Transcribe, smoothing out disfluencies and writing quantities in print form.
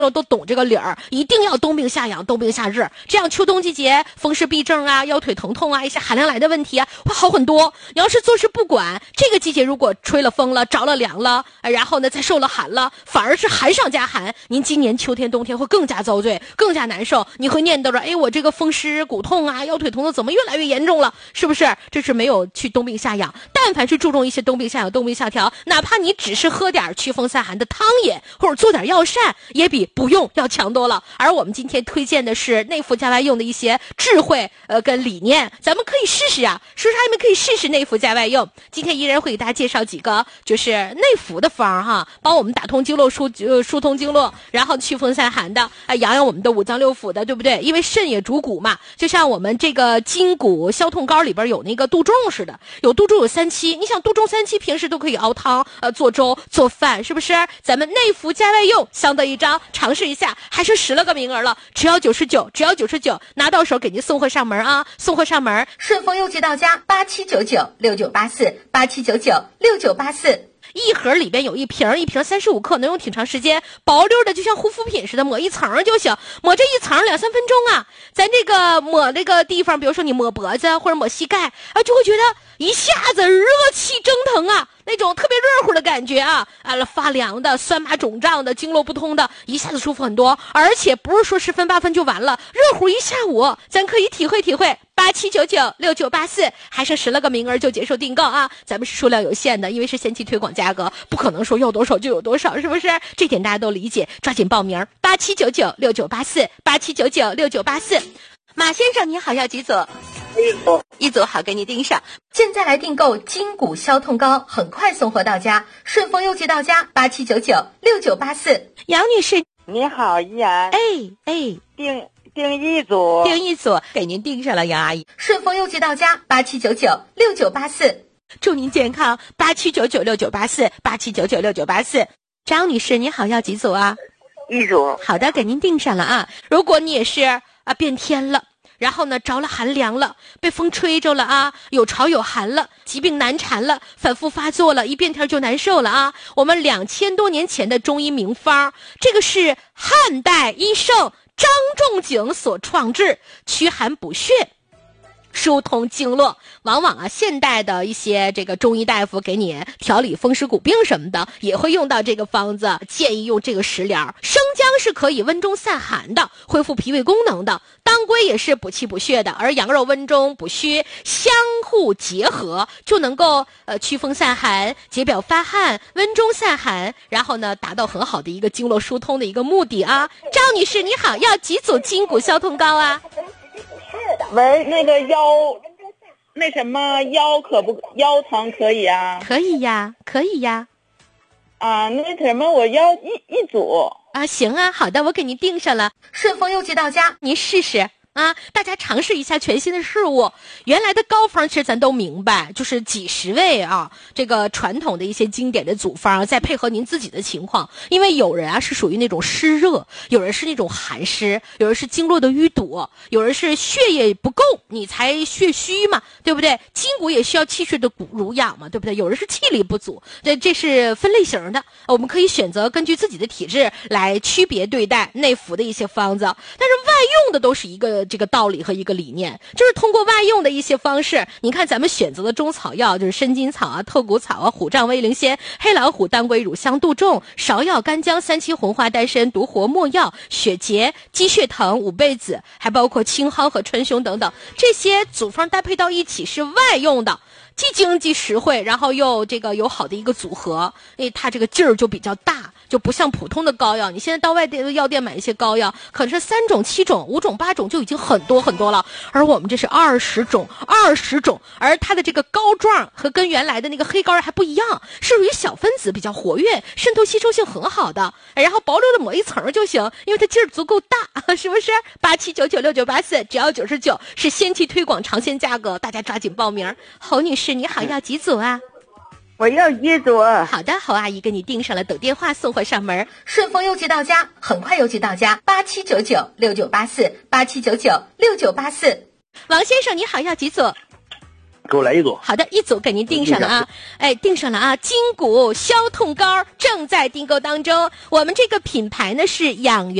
都懂这个理儿，一定要冬病夏养，冬病夏治，这样秋冬季节风湿痹症啊、腰腿疼痛啊、一些寒凉来的问题啊会好很多。你要是坐视不管，这个季节如果吹了风了、着了凉了，然后呢再受了寒了，反而是寒上加寒，您今年秋天冬天会更加遭罪，更加难受。你会念叨着，哎，我这个风湿骨痛啊、腰腿疼痛怎么越来越严重了？是不是？这是没有去冬病夏养。但凡是注重一些冬病夏养、冬病夏调，哪怕你只是喝点祛风散寒的汤饮，或者做点药膳，也比不用要强多了。而我们今天推荐的是内服加外用的一些智慧跟理念，咱们可以试试啊，叔叔阿姨们可以试试内服加外用。今天依然会给大家介绍几个就是内服的方哈，帮我们打通经络、疏通经络，然后祛风散寒的，养养我们的五脏六腑的，对不对？因为肾也主骨嘛，就像我们这个筋骨消痛膏里边有那个杜仲似的，有杜仲有3期，你想杜仲3期平时都可以熬汤、做粥、做饭，是不是？咱们内服加外用相得益彰，尝试一下，还剩10个名额了，只要99，拿到手给您送货上门啊！送货上门， 顺丰邮寄到家，87996984，87996984。 一盒里边有一瓶35克，能用挺长时间，薄溜的就像护肤品似的，抹一层就行，抹这一层2-3分钟啊。咱这个抹这个地方，比如说你抹脖子或者抹膝盖啊，就会觉得一下子热气蒸腾啊，那种特别热乎的感觉啊，发凉的、酸麻肿胀的、经络不通的，一下子舒服很多。而且不是说10分8分就完了，热乎一下午，咱可以体会体会。87996984，还剩10个名额就接受订购啊！咱们是数量有限的，因为是先期推广价格，不可能说要多少就有多少，是不是？这点大家都理解，抓紧报名！87996984，87996984。马先生你好，要几组？一组好，给你订上。 现在来订购筋骨消痛膏，很快送货到家，顺丰邮寄到家，87996984。 杨女士你好，依然。订一组， 给您订上了，杨阿姨。 顺丰邮寄到家，87996984。 祝您健康，87996984，87996984。张女士你好，要几组啊？ 一组。 好的，给您订上了啊。如果你也是变天了，然后呢着了寒凉了，被风吹着了啊，有潮有寒了，疾病难缠了，反复发作了，一变天就难受了啊。我们2000多年前的中医名方，这个是汉代医圣张仲景所创制，驱寒补血，疏通经络。往往现代的一些这个中医大夫给你调理风湿骨病什么的，也会用到这个方子，建议用这个食疗。生姜是可以温中散寒的，恢复脾胃功能的，当归也是补气补血的，而羊肉温中补虚，相互结合，就能够驱风散寒、解表发汗、温中散寒，然后呢达到很好的一个经络疏通的一个目的啊。张女士你好，要几组筋骨消痛膏啊？ 喂，那个腰腰疼可以啊？ 可以呀。 那什么，我要一组啊。行啊，好的，我给您订上了， 顺丰邮寄到家， 您试试啊，大家尝试一下全新的事物。原来的膏方其实咱都明白，就是几十味啊，这个传统的一些经典的组方，再配合您自己的情况。因为有人是属于那种湿热，有人是那种寒湿，有人是经络的淤堵，有人是血液不够，你才血虚嘛，对不对？筋骨也需要气血的濡养嘛，对不对？有人是气力不足，这是分类型的，我们可以选择根据自己的体质来区别对待内服的一些方子。但是外用的都是一个这个道理和一个理念，就是通过外用的一些方式。你看咱们选择的中草药，就是参金草啊、透骨草啊、虎杖、威灵仙、黑老虎、当归、乳香、杜仲、芍药、干姜、3七红花、丹参、独活、没药、血竭、鸡血藤、五倍子，还包括青蒿和川芎等等，这些组方搭配到一起是外用的，既经济实惠，然后又这个有好的一个组合，因为它这个劲儿就比较大，就不像普通的膏药。你现在到外地的药店买一些膏药，可能是3种、7种、5种、8种就已经很多很多了，而我们这是20种，而它的这个膏状和跟原来的那个黑膏还不一样，是属于小分子比较活跃，渗透吸收性很好的，然后薄溜的抹一层就行，因为它劲儿足够大，是不是？87996984，只要99，是先期推广尝鲜价格，大家抓紧报名。侯女士你好，要几组啊？ 我要一组。 好的，侯阿姨给你订上了，等电话送货上门。 顺丰邮寄到家，很快邮寄到家，87996984，87996984。 王先生你好，要几组？ 给我来一组。 好的，一组给您订上了啊，订上了啊，筋骨消痛膏正在订购当中。我们这个品牌呢是养元